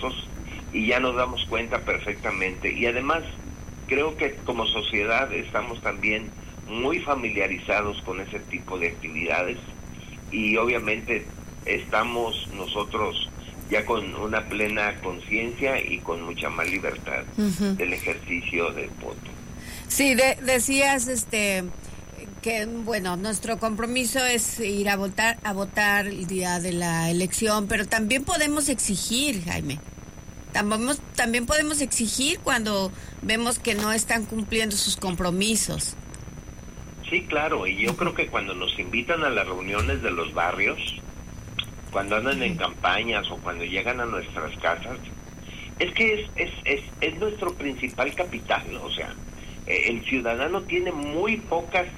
recursos y ya nos damos cuenta perfectamente. Y además, creo que como sociedad estamos también muy familiarizados con ese tipo de actividades y obviamente estamos nosotros ya con una plena conciencia y con mucha más libertad del ejercicio del voto. Sí, decías que bueno, nuestro compromiso es ir a votar el día de la elección, pero también podemos exigir, Jaime. También podemos exigir cuando vemos que no están cumpliendo sus compromisos. Sí, claro, y yo creo que cuando nos invitan a las reuniones de los barrios, cuando andan en campañas o cuando llegan a nuestras casas, es que es nuestro principal capital, ¿no? O sea, el ciudadano tiene muy pocas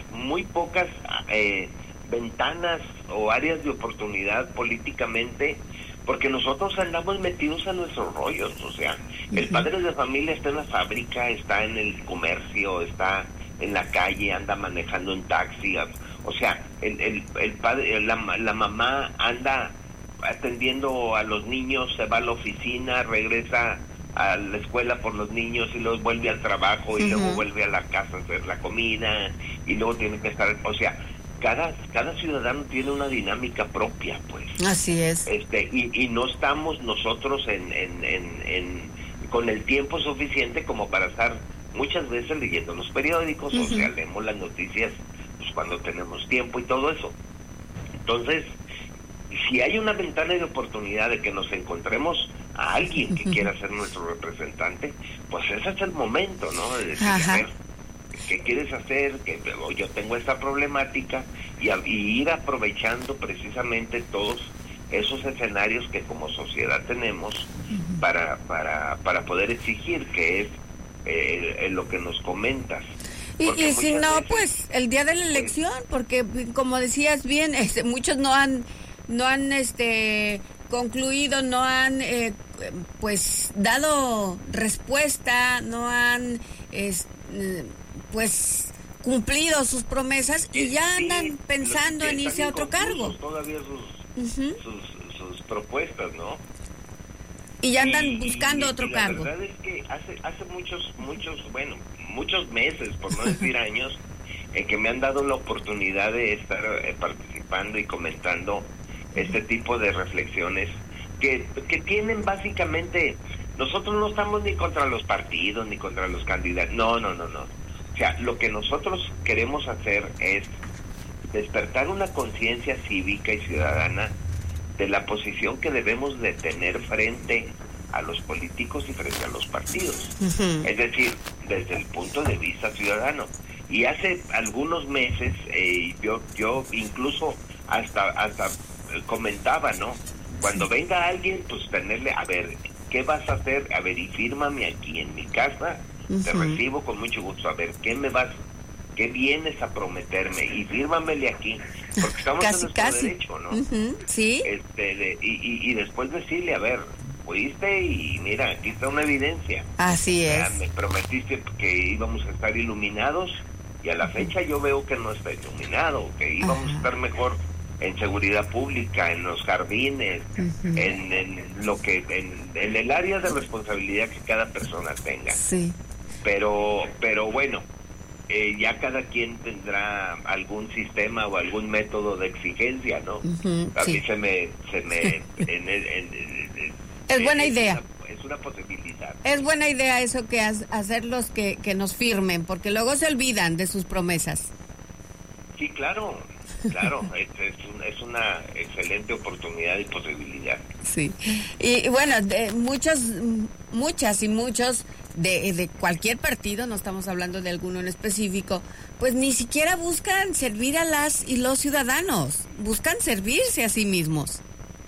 ventanas o áreas de oportunidad políticamente, porque nosotros andamos metidos en nuestros rollos. O sea, el padre de familia está en la fábrica, está en el comercio, está en la calle, anda manejando un taxi. O sea, el padre, la mamá anda atendiendo a los niños, se va a la oficina, regresa a la escuela por los niños y luego vuelve al trabajo y luego vuelve a la casa a hacer la comida y luego tiene que estar, o sea, cada ciudadano tiene una dinámica propia, pues. Así es. Y no estamos nosotros con el tiempo suficiente como para estar muchas veces leyendo los periódicos, o sea, leemos las noticias pues cuando tenemos tiempo y todo eso. Entonces, si hay una ventana de oportunidad de que nos encontremos a alguien que quiera ser nuestro representante, pues ese es el momento, ¿no? De decir, a ver, ¿qué quieres hacer? Que yo tengo esta problemática y ir aprovechando precisamente todos esos escenarios que como sociedad tenemos para poder exigir, que es lo que nos comentas. Y si no, veces, pues el día de la elección, porque como decías bien, muchos no han concluido, no han pues dado respuesta, no han pues cumplido sus promesas y ya andan pensando en irse a otro cargo. Todavía sus propuestas, ¿no? Y ya andan buscando otro cargo. La verdad es que hace muchos meses, por no decir años, que me han dado la oportunidad de estar participando y comentando este tipo de reflexiones que tienen básicamente, nosotros no estamos ni contra los partidos ni contra los candidatos, no. O sea, lo que nosotros queremos hacer es despertar una conciencia cívica y ciudadana de la posición que debemos de tener frente a los políticos y frente a los partidos. Es decir, desde el punto de vista ciudadano. Y hace algunos meses yo incluso hasta comentaba, ¿no? Cuando venga alguien, pues tenerle, a ver, ¿qué vas a hacer? A ver, y fírmame aquí en mi casa, te recibo con mucho gusto, a ver, ¿qué vienes a prometerme? Y fírmamele aquí, porque estamos en nuestro derecho, ¿no? Sí. Y después decirle, a ver, fuiste y mira, aquí está una evidencia. Así es. Me prometiste que íbamos a estar iluminados y a la fecha yo veo que no está iluminado, que íbamos a estar mejor en seguridad pública, en los jardines, en el área de responsabilidad que cada persona tenga. Sí. Pero bueno, ya cada quien tendrá algún sistema o algún método de exigencia, ¿no? A mí se me es buena idea. Es una posibilidad. Es buena idea eso que hacerlos que nos firmen, porque luego se olvidan de sus promesas. Sí, claro, es una excelente oportunidad y posibilidad. Sí, y bueno, muchas y muchos de cualquier partido, no estamos hablando de alguno en específico, pues ni siquiera buscan servir a las y los ciudadanos, buscan servirse a sí mismos.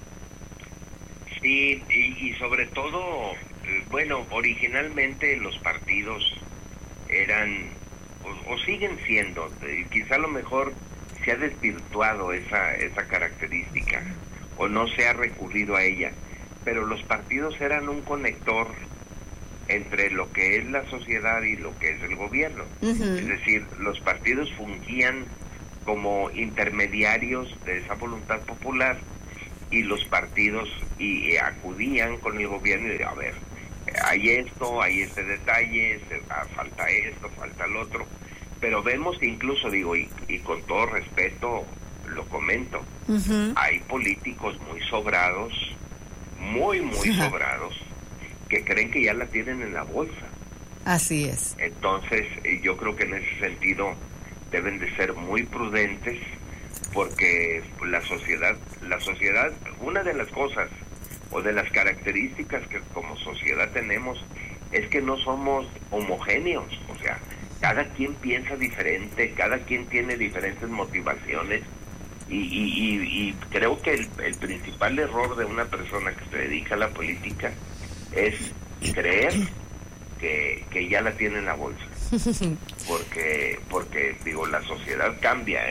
Sí, y sobre todo, bueno, originalmente los partidos eran o siguen siendo, quizá a lo mejor se ha desvirtuado esa característica o no se ha recurrido a ella, pero los partidos eran un conector entre lo que es la sociedad y lo que es el gobierno. Es decir, los partidos fungían como intermediarios de esa voluntad popular y los partidos y acudían con el gobierno y a ver, hay esto, hay este detalle, falta esto, falta el otro, pero vemos que incluso, digo, y con todo respeto lo comento, hay políticos muy sobrados, muy sobrados, que creen que ya la tienen en la bolsa. Así es. Entonces, yo creo que en ese sentido deben de ser muy prudentes, porque la sociedad, una de las cosas o de las características que como sociedad tenemos es que no somos homogéneos, o sea, cada quien piensa diferente, cada quien tiene diferentes motivaciones, y creo que el principal error de una persona que se dedica a la política es creer que ya la tiene en la bolsa. Porque digo, la sociedad cambia,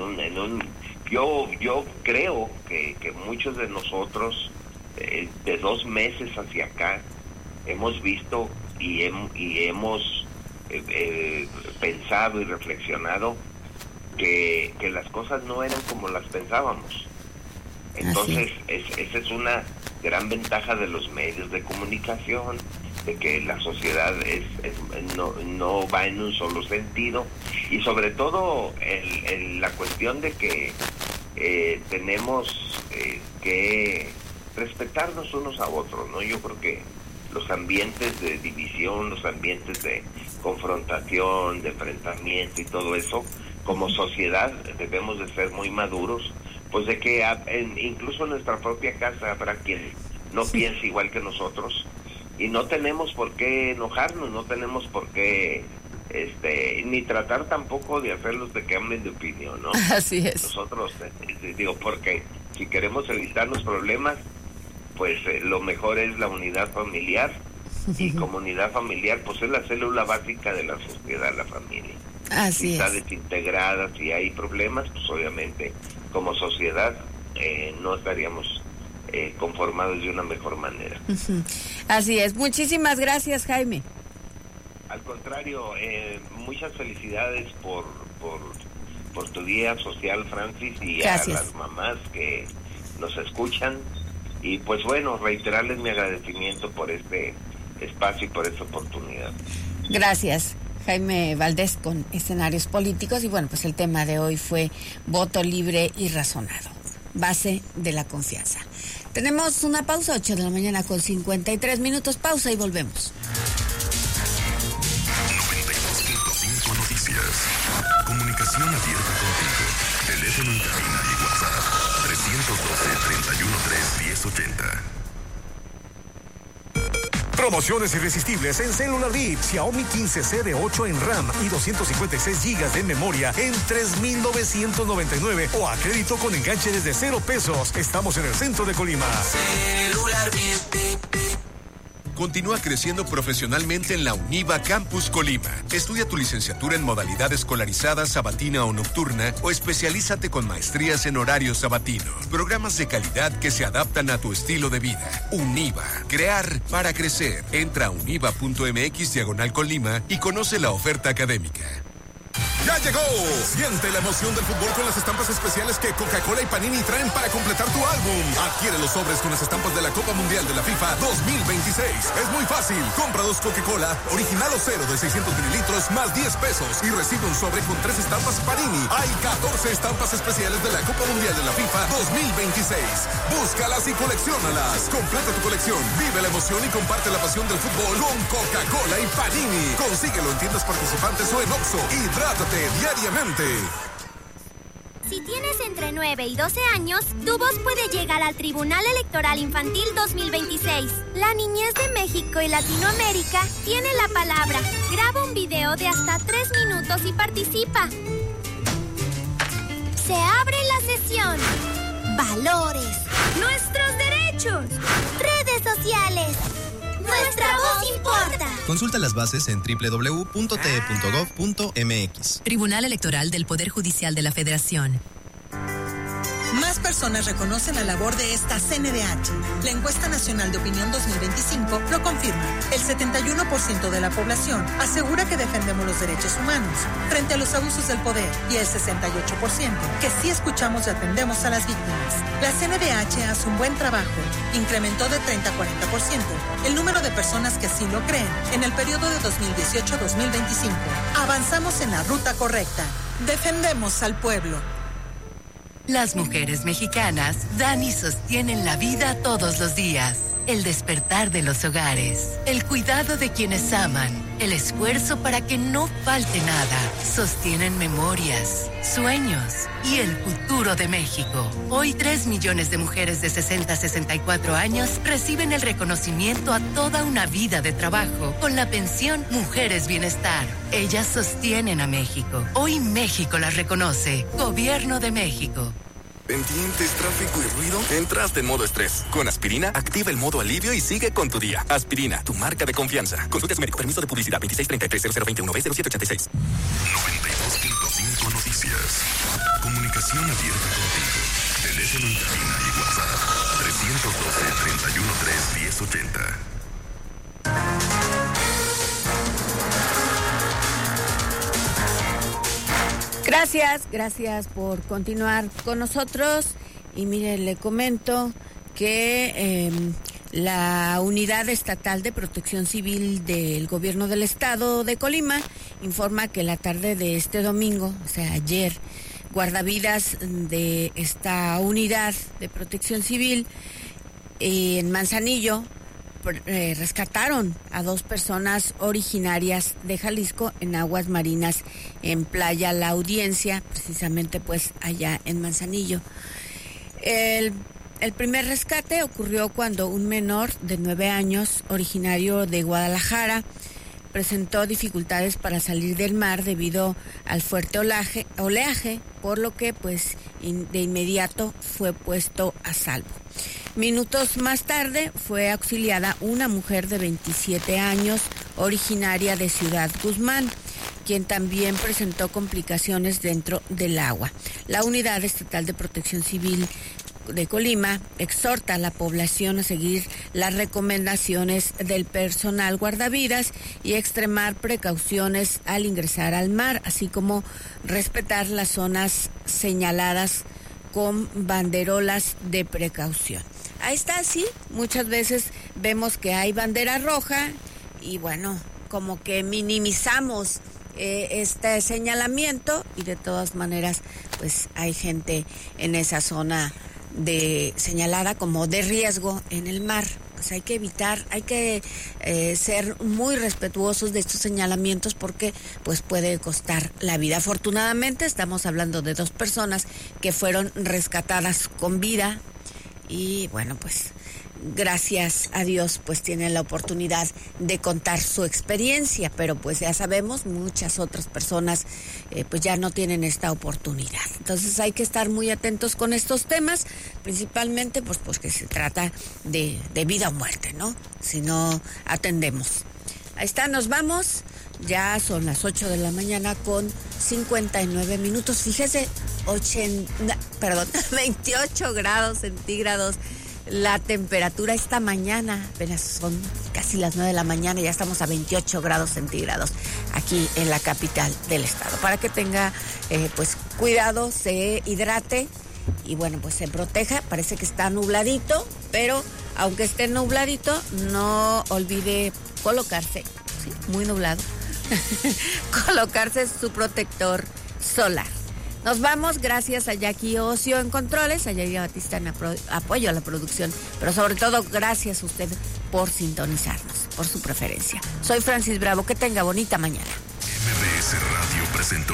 yo creo que muchos de nosotros de 2 meses hacia acá hemos visto y hemos pensado y reflexionado que las cosas no eran como las pensábamos. Entonces esa es una gran ventaja de los medios de comunicación, de que la sociedad no va en un solo sentido, y sobre todo la cuestión de que tenemos que respetarnos unos a otros, ¿no? Yo creo que los ambientes de división, los ambientes de confrontación, de enfrentamiento y todo eso, como sociedad debemos de ser muy maduros, pues de que incluso en nuestra propia casa habrá quien no piense igual que nosotros, y no tenemos por qué enojarnos, no tenemos por qué ni tratar tampoco de hacerlos de que cambien de opinión, ¿no? Así es. Nosotros, digo, porque si queremos evitar los problemas, pues lo mejor es la unidad familiar, y como unidad familiar, pues es la célula básica de la sociedad, la familia. Así si está es. desintegrada, si hay problemas, pues obviamente como sociedad no estaríamos conformados de una mejor manera. Así es. Muchísimas gracias, Jaime. Al contrario, muchas felicidades por tu día social, Francis, y gracias a las mamás que nos escuchan. Y pues bueno, reiterarles mi agradecimiento por este espacio y por esta oportunidad. Gracias, Jaime Valdés, con Escenarios Políticos. Y bueno, pues el tema de hoy fue voto libre y razonado, base de la confianza. Tenemos una pausa, 8 de la mañana con 53 minutos, pausa y volvemos. 92.5 Noticias. Comunicación abierta contigo. Teléfono en cabina y WhatsApp 312-313-1080. Promociones irresistibles en Cellular Lead. Xiaomi 15C de 8 en RAM y 256 GB de memoria en 3,999 o a crédito con enganche desde 0 pesos. Estamos en el centro de Colima. Cellular Lead. Continúa creciendo profesionalmente en la UNIVA Campus Colima. Estudia tu licenciatura en modalidad escolarizada, sabatina o nocturna, o especialízate con maestrías en horario sabatino. Programas de calidad que se adaptan a tu estilo de vida. UNIVA. Crear para crecer. Entra a univa.mx/Colima y conoce la oferta académica. ¡Ya llegó! Siente la emoción del fútbol con las estampas especiales que Coca-Cola y Panini traen para completar tu álbum. Adquiere los sobres con las estampas de la Copa Mundial de la FIFA 2026. Es muy fácil. Compra 2 Coca-Cola, original o cero de 600 mililitros, más 10 pesos y recibe un sobre con 3 estampas Panini. Hay 14 estampas especiales de la Copa Mundial de la FIFA 2026. Búscalas y colecciónalas. Completa tu colección, vive la emoción y comparte la pasión del fútbol con Coca-Cola y Panini. Consíguelo en tiendas participantes o en Oxxo. Hidrátate diariamente. Si tienes entre 9 y 12 años, tu voz puede llegar al Tribunal Electoral Infantil 2026. La niñez de México y Latinoamérica tiene la palabra. Graba un video de hasta 3 minutos y participa. Se abre la sesión. Valores. Nuestros derechos. Redes sociales. Nuestra voz importa. Consulta las bases en www.te.gov.mx. Tribunal Electoral del Poder Judicial de la Federación. Más personas reconocen la labor de esta CNDH. La encuesta nacional de opinión 2025 lo confirma. El 71% de la población asegura que defendemos los derechos humanos frente a los abusos del poder y el 68% que sí escuchamos y atendemos a las víctimas. La CNDH hace un buen trabajo. Incrementó de 30 a 40% el número de personas que así lo creen en el periodo de 2018 a 2025. Avanzamos en la ruta correcta. Defendemos al pueblo. Las mujeres mexicanas dan y sostienen la vida todos los días. El despertar de los hogares, el cuidado de quienes aman, el esfuerzo para que no falte nada. Sostienen memorias, sueños y el futuro de México. Hoy 3 millones de mujeres de 60 a 64 años reciben el reconocimiento a toda una vida de trabajo con la pensión Mujeres Bienestar. Ellas sostienen a México. Hoy México las reconoce. Gobierno de México. ¿Pendientes, tráfico y ruido? Entraste en modo estrés. Con aspirina, activa el modo alivio y sigue con tu día. Aspirina, tu marca de confianza. Consulta a su médico. Permiso de publicidad 2633-0021-B0786. 92.5 Noticias. Comunicación abierta contigo. Teléfono en cabina y WhatsApp. 312-313-1080. Gracias por continuar con nosotros. Y mire, le comento que la Unidad Estatal de Protección Civil del Gobierno del Estado de Colima informa que la tarde de este domingo, o sea, ayer, guardavidas de esta Unidad de Protección Civil en Manzanillo rescataron a 2 personas originarias de Jalisco en aguas marinas en Playa La Audiencia, precisamente pues allá en Manzanillo. El primer rescate ocurrió cuando un menor de 9 años, originario de Guadalajara, presentó dificultades para salir del mar debido al fuerte oleaje, por lo que pues de inmediato fue puesto a salvo. Minutos más tarde fue auxiliada una mujer de 27 años, originaria de Ciudad Guzmán, quien también presentó complicaciones dentro del agua. La Unidad Estatal de Protección Civil de Colima exhorta a la población a seguir las recomendaciones del personal guardavidas y extremar precauciones al ingresar al mar, así como respetar las zonas señaladas con banderolas de precaución. Ahí está, sí, muchas veces vemos que hay bandera roja y bueno, como que minimizamos este señalamiento y de todas maneras pues hay gente en esa zona señalada como de riesgo en el mar. Pues hay que evitar, hay que ser muy respetuosos de estos señalamientos porque pues puede costar la vida. Afortunadamente estamos hablando de 2 personas que fueron rescatadas con vida y bueno, pues gracias a Dios pues tienen la oportunidad de contar su experiencia, pero pues ya sabemos, muchas otras personas pues ya no tienen esta oportunidad. Entonces hay que estar muy atentos con estos temas, principalmente pues porque se trata de vida o muerte, ¿no? Si no atendemos. Ahí está, nos vamos. Ya son las 8 de la mañana con 59 minutos. Fíjese, 28 grados centígrados la temperatura esta mañana. Apenas son casi las 9 de la mañana y ya estamos a 28 grados centígrados aquí en la capital del estado. Para que tenga pues cuidado, se hidrate y bueno, pues se proteja. Parece que está nubladito, pero aunque esté nubladito, no olvide colocarse, ¿sí? Muy nublado, colocarse su protector solar. Nos vamos, gracias a Jackie Ocio en controles, a Yair Batista en apoyo a la producción, pero sobre todo gracias a usted por sintonizarnos, por su preferencia. Soy Francis Bravo, que tenga bonita mañana. MBS Radio presentó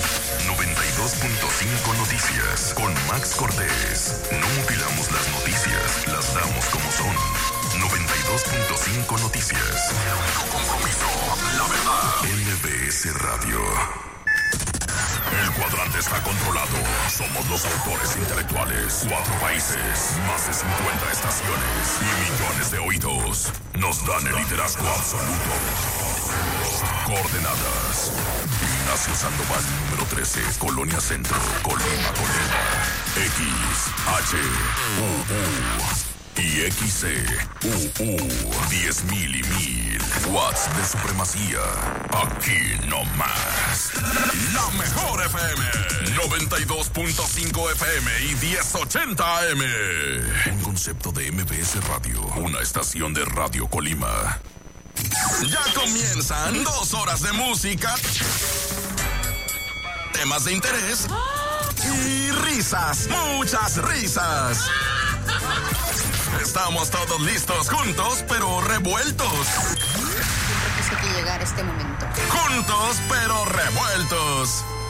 92.5 Noticias con Max Cortés. No mutilamos las noticias, las damos como son. 92.5 Noticias. El único compromiso, la verdad. MBS Radio. El cuadrante está controlado. Somos los autores intelectuales. 4 países, más de 50 estaciones y millones de oídos. Nos dan el liderazgo absoluto. Coordenadas: Ignacio Sandoval, número 13, Colonia Centro, Colima. y XCUU 10.000 y 1000 watts de supremacía. Aquí no más. La mejor FM 92.5 FM y 1080 AM. Un concepto de MBS Radio, una estación de Radio Colima. Ya comienzan 2 horas de música, temas de interés y risas, muchas risas. Estamos todos listos, juntos pero revueltos. Siempre quise que llegara este momento. Juntos pero revueltos.